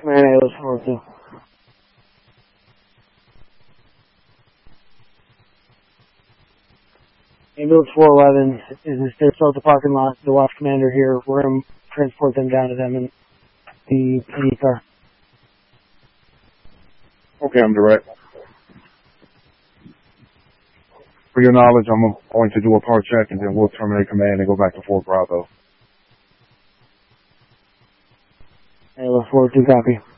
Command, I look forward to. Ambulance 411 is still at the parking lot. The watch commander here. We're going to transport them down to them in the PD car. Okay, I'm direct. For your knowledge, I'm going to do a part check and then we'll terminate command and go back to Fort Bravo. I look forward to. Copy.